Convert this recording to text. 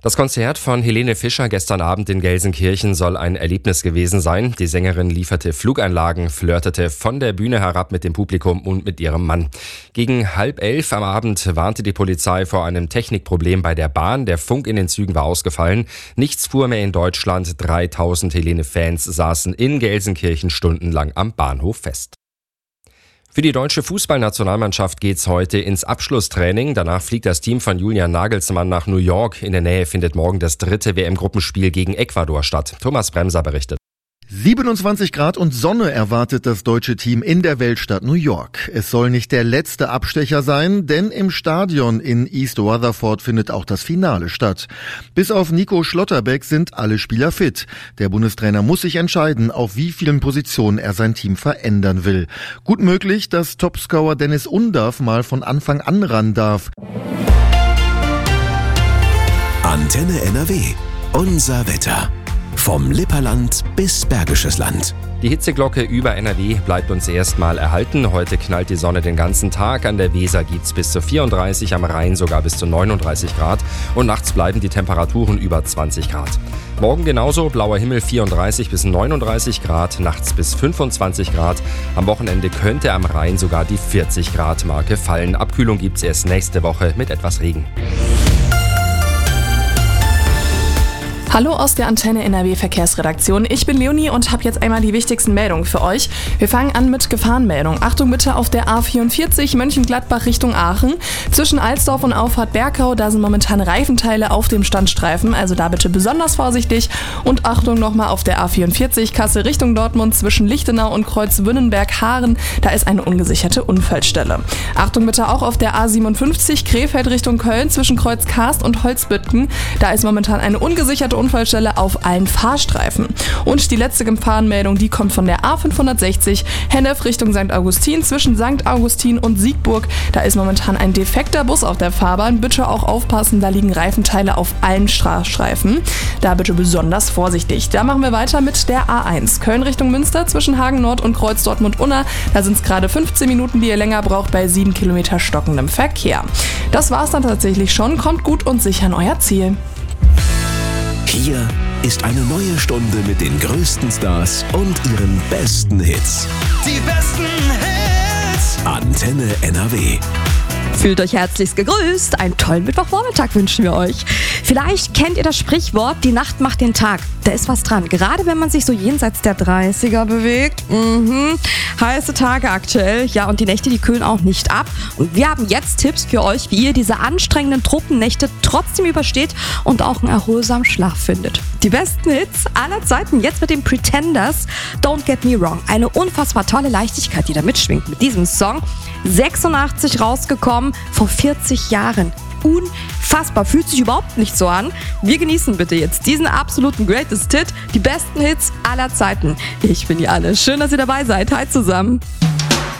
Das Konzert von Helene Fischer gestern Abend in Gelsenkirchen soll ein Erlebnis gewesen sein. Die Sängerin lieferte Flugeinlagen, flirtete von der Bühne herab mit dem Publikum und mit ihrem Mann. Gegen 10:30 am Abend warnte die Polizei vor einem Technikproblem bei der Bahn. Der Funk in den Zügen war ausgefallen. Nichts fuhr mehr in Deutschland. 3000 Helene-Fans saßen in Gelsenkirchen stundenlang am Bahnhof fest. Für die deutsche Fußballnationalmannschaft geht's heute ins Abschlusstraining. Danach fliegt das Team von Julian Nagelsmann nach New York. In der Nähe findet morgen das 3. WM-Gruppenspiel gegen Ecuador statt. Thomas Bremser berichtet. 27 Grad und Sonne erwartet das deutsche Team in der Weltstadt New York. Es soll nicht der letzte Abstecher sein, denn im Stadion in East Rutherford findet auch das Finale statt. Bis auf Nico Schlotterbeck sind alle Spieler fit. Der Bundestrainer muss sich entscheiden, auf wie vielen Positionen er sein Team verändern will. Gut möglich, dass Topscorer Dennis Undaff mal von Anfang an ran darf. Antenne NRW. Unser Wetter. Vom Lipperland bis Bergisches Land. Die Hitzeglocke über NRW bleibt uns erstmal erhalten. Heute knallt die Sonne den ganzen Tag. An der Weser geht's bis zu 34, am Rhein sogar bis zu 39 Grad. Und nachts bleiben die Temperaturen über 20 Grad. Morgen genauso, blauer Himmel 34 bis 39 Grad, nachts bis 25 Grad. Am Wochenende könnte am Rhein sogar die 40 Grad Marke fallen. Abkühlung gibt's erst nächste Woche mit etwas Regen. Hallo aus der Antenne NRW Verkehrsredaktion. Ich bin Leonie und habe jetzt einmal die wichtigsten Meldungen für euch. Wir fangen an mit Gefahrenmeldung. Achtung bitte auf der A44 Mönchengladbach Richtung Aachen. Zwischen Alsdorf und Auffahrt Bergau, da sind momentan Reifenteile auf dem Standstreifen. Also da bitte besonders vorsichtig. Und Achtung nochmal auf der A44 Kassel Richtung Dortmund zwischen Lichtenau und Kreuzwünnenberg-Haaren. Da ist eine ungesicherte Unfallstelle. Achtung bitte auch auf der A57 Krefeld Richtung Köln zwischen Kreuz Karst und Holzbüttgen. Da ist momentan eine ungesicherte Unfallstelle auf allen Fahrstreifen. Und die letzte Gefahrenmeldung, die kommt von der A560 Hennef Richtung St. Augustin zwischen St. Augustin und Siegburg. Da ist momentan ein defekter Bus auf der Fahrbahn. Bitte auch aufpassen, da liegen Reifenteile auf allen Straßenstreifen. Da bitte besonders vorsichtig. Da machen wir weiter mit der A1 Köln Richtung Münster zwischen Hagen Nord und Kreuz Dortmund-Unna. Da sind es gerade 15 Minuten, die ihr länger braucht bei 7 Kilometer stockendem Verkehr. Das war's dann tatsächlich schon. Kommt gut und sicher an euer Ziel. Hier ist eine neue Stunde mit den größten Stars und ihren besten Hits. Die besten Hits. Antenne NRW. Fühlt euch herzlichst gegrüßt. Einen tollen Mittwochvormittag wünschen wir euch. Vielleicht kennt ihr das Sprichwort, die Nacht macht den Tag. Da ist was dran. Gerade wenn man sich so jenseits der 30er bewegt. Heiße Tage aktuell. Ja, und die Nächte, die kühlen auch nicht ab. Und wir haben jetzt Tipps für euch, wie ihr diese anstrengenden Trockennächte trotzdem übersteht und auch einen erholsamen Schlaf findet. Die besten Hits aller Zeiten jetzt mit den Pretenders. Don't Get Me Wrong. Eine unfassbar tolle Leichtigkeit, die da mitschwingt mit diesem Song. 86 rausgekommen, vor 40 Jahren. Unfassbar, fühlt sich überhaupt nicht so an. Wir genießen bitte jetzt diesen absoluten Greatest Hit, die besten Hits aller Zeiten. Ich bin die Anne, schön, dass ihr dabei seid. Hi zusammen.